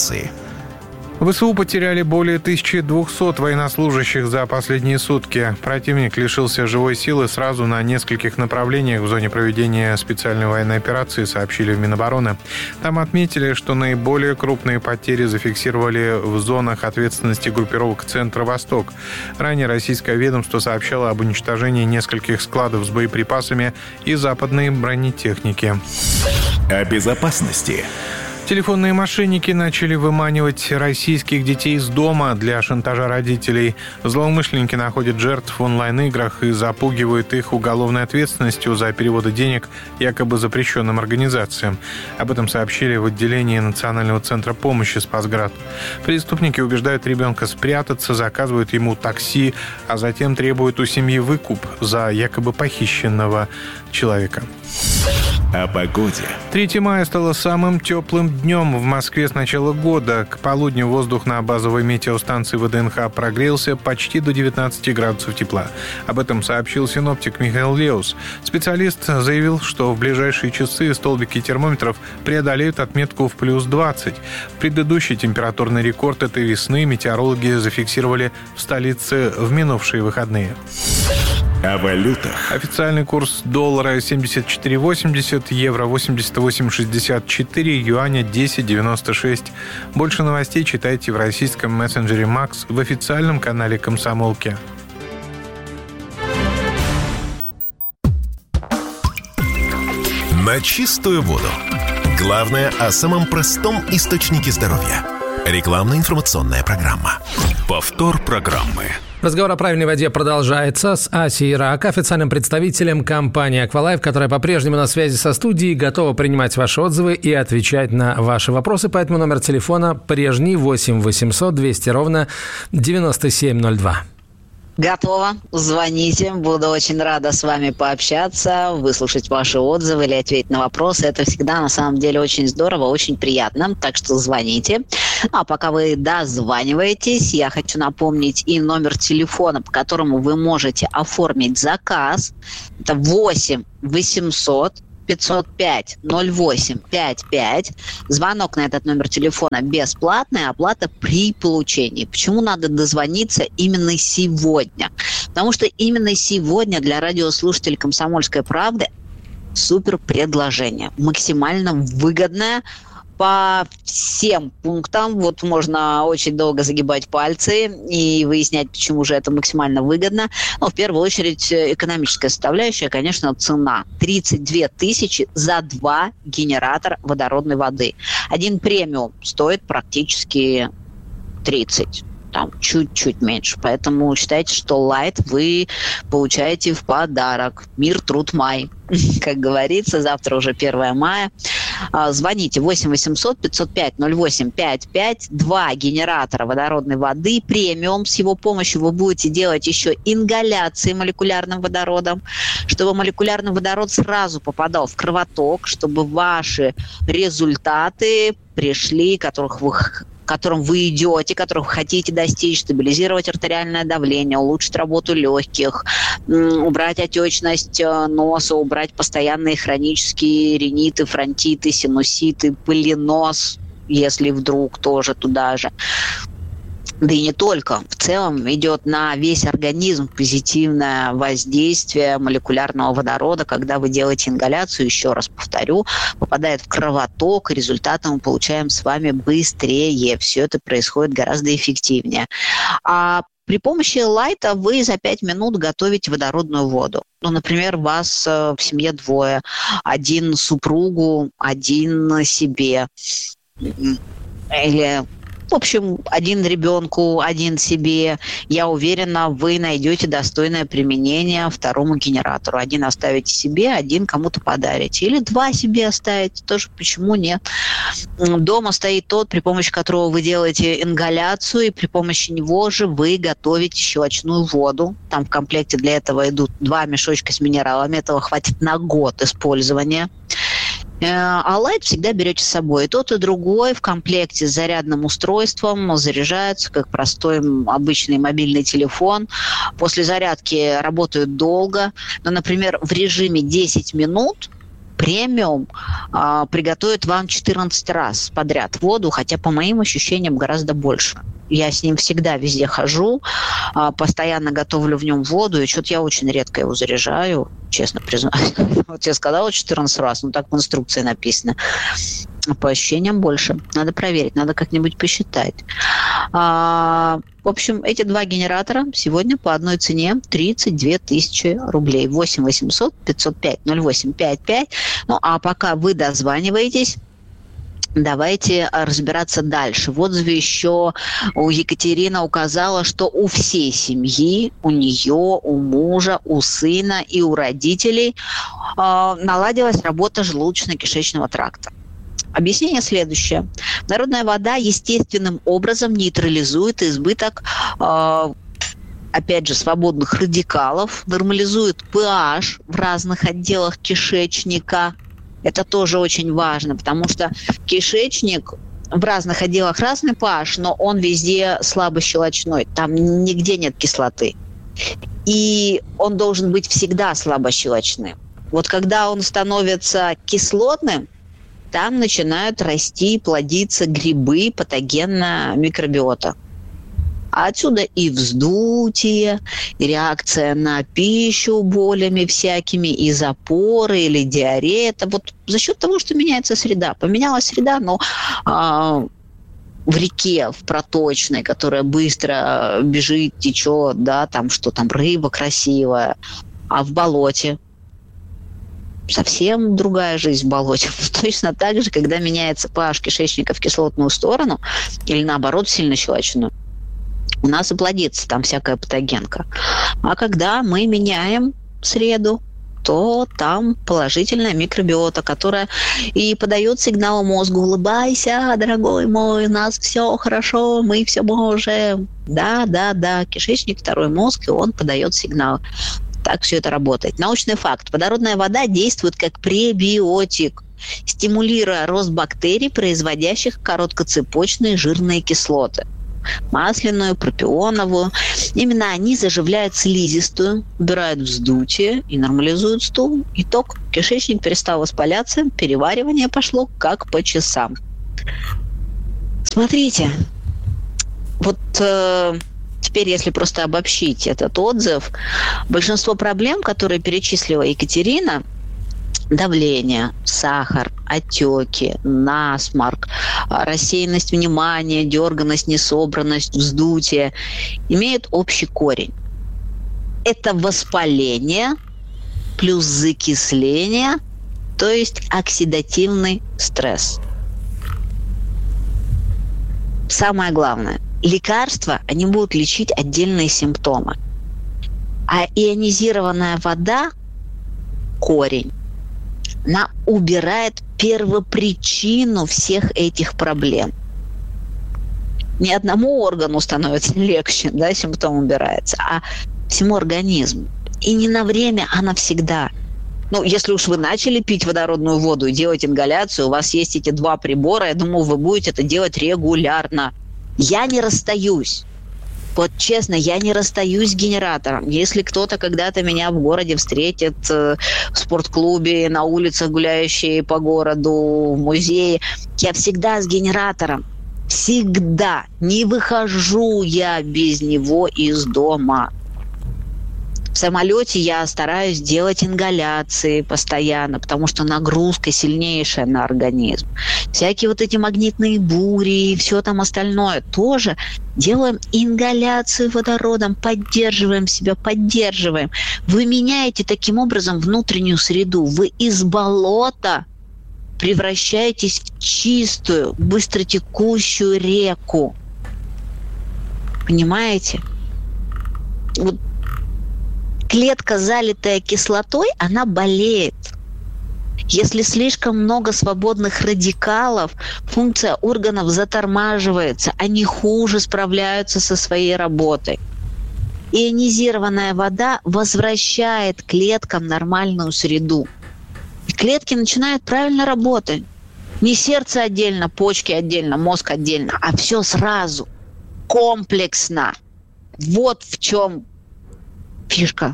Speaker 6: ВСУ потеряли более 1200 военнослужащих за последние сутки. Противник лишился живой силы сразу на нескольких направлениях в зоне проведения специальной военной операции, сообщили в Минобороны. Там отметили, что наиболее крупные потери зафиксировали в зонах ответственности группировок Центра-Восток. Ранее российское ведомство сообщало об уничтожении нескольких складов с боеприпасами и западной бронетехники.
Speaker 3: О безопасности.
Speaker 6: Телефонные мошенники начали выманивать российских детей из дома для шантажа родителей. Злоумышленники находят жертв в онлайн-играх и запугивают их уголовной ответственностью за переводы денег якобы запрещенным организациям. Об этом сообщили в отделении Национального центра помощи «Спасград». Преступники убеждают ребенка спрятаться, заказывают ему такси, а затем требуют у семьи выкуп за якобы похищенного человека.
Speaker 3: О погоде.
Speaker 6: 3 мая стало самым теплым днем в Москве с начала года. К полудню воздух на базовой метеостанции ВДНХ прогрелся почти до 19 градусов тепла. Об этом сообщил синоптик Михаил Леус. Специалист заявил, что в ближайшие часы столбики термометров преодолеют отметку в плюс 20. Предыдущий температурный рекорд этой весны метеорологи зафиксировали в столице в минувшие выходные.
Speaker 3: О валютах.
Speaker 6: Официальный курс доллара 74,80, евро 88,64, юаня 10,96. Больше новостей читайте в российском мессенджере «Макс» в официальном канале «Комсомолки».
Speaker 3: На чистую воду. Главное о самом простом источнике здоровья. Рекламно-информационная программа.
Speaker 11: Повтор программы.
Speaker 7: Разговор о правильной воде продолжается с Асей Ирак, официальным представителем компании «Аквалайф», которая по-прежнему на связи со студией, готова принимать ваши отзывы и отвечать на ваши вопросы. Поэтому номер телефона прежний 8 800 200 ровно 9702.
Speaker 8: Готово. Звоните. Буду очень рада с вами пообщаться, выслушать ваши отзывы или ответить на вопросы. Это всегда на самом деле очень здорово, очень приятно. Так что звоните. А пока вы дозваниваетесь, я хочу напомнить и номер телефона, по которому вы можете оформить заказ. Это 8 800 505 08 55. Звонок на этот номер телефона бесплатный, оплата при получении. Почему надо дозвониться именно сегодня? Потому что именно сегодня для радиослушателей «Комсомольской правды» супер предложение. Максимально выгодное по всем пунктам. Вот можно очень долго загибать пальцы и выяснять, почему же это максимально выгодно. Но в первую очередь экономическая составляющая, конечно, цена. 32 тысячи за 2 генератора водородной воды. Один премиум стоит практически 30. Там чуть-чуть меньше. Поэтому считайте, что лайт вы получаете в подарок. Мир, труд, май. Как говорится, завтра уже 1 мая. Звоните 8 800 505 08 55. 2 генератора водородной воды. Премиум. С его помощью вы будете делать еще ингаляции молекулярным водородом, чтобы молекулярный водород сразу попадал в кровоток, чтобы ваши результаты пришли, которым вы идете, которых вы хотите достичь, стабилизировать артериальное давление, улучшить работу легких, убрать отечность носа, убрать постоянные хронические риниты, фронтиты, синуситы, пылинос, если вдруг тоже туда же. Да и не только. В целом идет на весь организм позитивное воздействие молекулярного водорода, когда вы делаете ингаляцию, еще раз повторю, попадает в кровоток, и результаты мы получаем с вами быстрее. Все это происходит гораздо эффективнее. А при помощи лайта вы за 5 минут готовите водородную воду. Ну, например, вас в семье 2, один супругу, один себе. Или... В общем, один ребенку, один себе. Я уверена, вы найдете достойное применение 2 генератору. Один оставите себе, один кому-то подарите. Или 2 себе оставите, тоже почему нет. Дома стоит тот, при помощи которого вы делаете ингаляцию, и при помощи него же вы готовите щелочную воду. Там в комплекте для этого идут 2 мешочка с минералами. Этого хватит на год использования. А лайт всегда берете с собой. И тот, и другой в комплекте с зарядным устройством заряжаются, как простой обычный мобильный телефон. После зарядки работают долго. Но, например, в режиме 10 минут премиум приготовит вам 14 раз подряд воду, хотя по моим ощущениям гораздо больше. Я с ним всегда везде хожу, постоянно готовлю в нем воду, и что-то я очень редко его заряжаю, честно признаюсь. Вот я сказала 14 раз, так в инструкции написано. По ощущениям больше. Надо проверить, надо как-нибудь посчитать. В общем, эти 2 генератора сегодня по одной цене 32 тысячи рублей. 8 800 505 08 55. Ну, а пока вы дозваниваетесь, давайте разбираться дальше. В отзыве еще Екатерина указала, что у всей семьи, у нее, у мужа, у сына и у родителей наладилась работа желудочно-кишечного тракта. Объяснение следующее. Водородная вода естественным образом нейтрализует избыток, опять же, свободных радикалов, нормализует pH в разных отделах кишечника. Это тоже очень важно, потому что кишечник в разных отделах разный pH, но он везде слабощелочной. Там нигде нет кислоты. И он должен быть всегда слабощелочным. Вот когда он становится кислотным, там начинают расти и плодиться грибы, патогенная микробиота. А отсюда и вздутие, и реакция на пищу болями всякими, и запоры, или диарея. Это вот за счет того, что меняется среда. Поменялась среда, но в реке, в проточной, которая быстро бежит, течет, да, там что там, рыба красивая, а в болоте совсем другая жизнь в болоте. Точно так же, когда меняется pH кишечника в кислотную сторону или наоборот сильно щелочную, у нас и плодится там всякая патогенка. А когда мы меняем среду, то там положительная микробиота, которая и подает сигнал мозгу: улыбайся, дорогой мой, у нас все хорошо, мы все можем. Да, кишечник, второй мозг, и он подает сигнал. Так все это работает. Научный факт. Водородная вода действует как пребиотик, стимулируя рост бактерий, производящих короткоцепочные жирные кислоты. Масляную, пропионовую. Именно они заживляют слизистую, убирают вздутие и нормализуют стул. Итог. Кишечник перестал воспаляться, переваривание пошло как по часам. Смотрите, вот теперь, если просто обобщить этот отзыв, большинство проблем, которые перечислила Екатерина, давление, сахар, отеки, насморк, рассеянность внимания, дерганность, несобранность, вздутие, имеют общий корень. Это воспаление плюс закисление, то есть оксидативный стресс. Самое главное, лекарства, они будут лечить отдельные симптомы. А ионизированная вода – корень. Она убирает первопричину всех этих проблем. Ни одному органу становится легче, да, симптом убирается, а всему организму. И не на время, а навсегда. Ну, если уж вы начали пить водородную воду и делать ингаляцию, у вас есть эти 2 прибора, я думаю, вы будете это делать регулярно. Я не расстаюсь. Вот честно, я не расстаюсь с генератором. Если кто-то когда-то меня в городе встретит в спортклубе, на улицах гуляющие по городу, в музее, я всегда с генератором. Всегда. Не выхожу я без него из дома. В самолете я стараюсь делать ингаляции постоянно, потому что нагрузка сильнейшая на организм. Всякие вот эти магнитные бури и все там остальное тоже делаем ингаляцию водородом, поддерживаем себя, поддерживаем. Вы меняете таким образом внутреннюю среду. Вы из болота превращаетесь в чистую, быстротекущую реку. Понимаете? Вот клетка, залитая кислотой, она болеет. Если слишком много свободных радикалов, функция органов затормаживается, они хуже справляются со своей работой. Ионизированная вода возвращает клеткам нормальную среду. И клетки начинают правильно работать. Не сердце отдельно, почки отдельно, мозг отдельно, а все сразу, комплексно. Вот в чем фишка.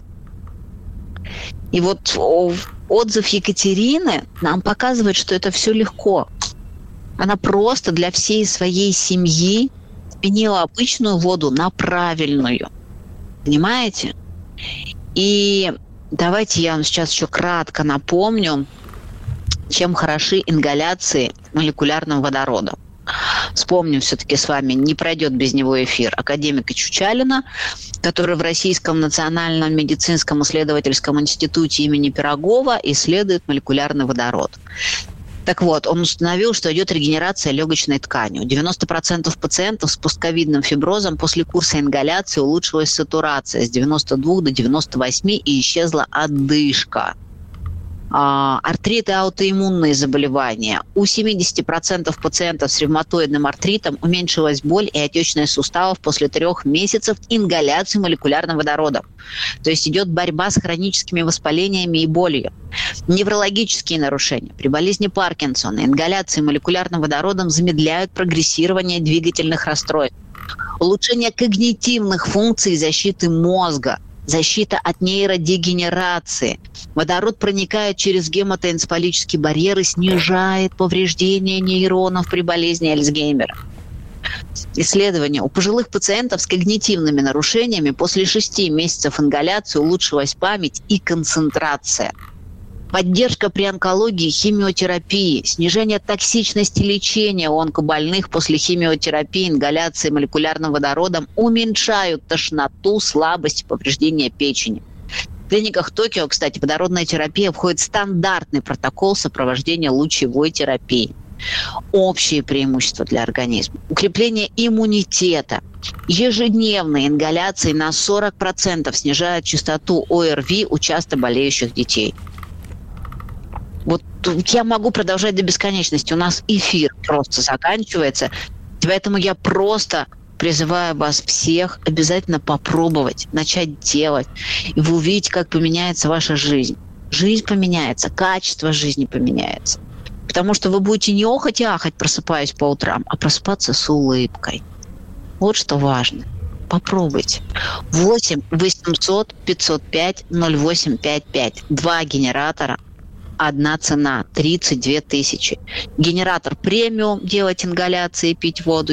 Speaker 8: И вот отзыв Екатерины нам показывает, что это все легко. Она просто для всей своей семьи сменила обычную воду на правильную. Понимаете? И давайте я вам сейчас еще кратко напомню, чем хороши ингаляции молекулярным водородом. Вспомним все-таки с вами, не пройдет без него эфир, академика Чучалина, который в Российском национальном медицинском исследовательском институте имени Пирогова исследует молекулярный водород. Так вот, он установил, что идет регенерация легочной ткани. У 90% пациентов с постковидным фиброзом после курса ингаляции улучшилась сатурация с 92 до 98 и исчезла одышка. Артрит и аутоиммунные заболевания. У 70% пациентов с ревматоидным артритом уменьшилась боль и отечность суставов после 3 месяцев ингаляции молекулярным водородом. То есть идет борьба с хроническими воспалениями и болью. Неврологические нарушения. При болезни Паркинсона ингаляции молекулярным водородом замедляют прогрессирование двигательных расстройств. Улучшение когнитивных функций защиты мозга. Защита от нейродегенерации. Водород проникает через гематоэнцефалический барьер и снижает повреждение нейронов при болезни Альцгеймера. Исследование. У пожилых пациентов с когнитивными нарушениями после 6 месяцев ингаляции улучшилась память и концентрация. Поддержка при онкологии, химиотерапии, снижение токсичности лечения у онкобольных после химиотерапии, ингаляции молекулярным водородом уменьшают тошноту, слабость и повреждение печени. В клиниках Токио, кстати, водородная терапия входит в стандартный протокол сопровождения лучевой терапии. Общие преимущества для организма. Укрепление иммунитета. Ежедневные ингаляции на 40% снижают частоту ОРВИ у часто болеющих детей. Вот я могу продолжать до бесконечности. У нас эфир просто заканчивается. Поэтому я просто призываю вас всех обязательно попробовать, начать делать. И вы увидите, как поменяется ваша жизнь. Жизнь поменяется, качество жизни поменяется. Потому что вы будете не охать и ахать, просыпаясь по утрам, а просыпаться с улыбкой. Вот что важно. Попробуйте. 8 800 505 0855. 2 генератора. Одна цена – 32 тысячи. Генератор премиум, делать ингаляции, пить воду.